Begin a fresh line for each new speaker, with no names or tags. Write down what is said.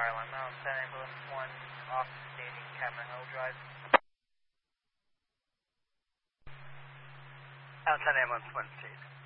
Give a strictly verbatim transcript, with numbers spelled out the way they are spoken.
Airline, Mountain ten Ambulance one, off standing Cameron Hill Drive.
Mountain ten Ambulance one, state.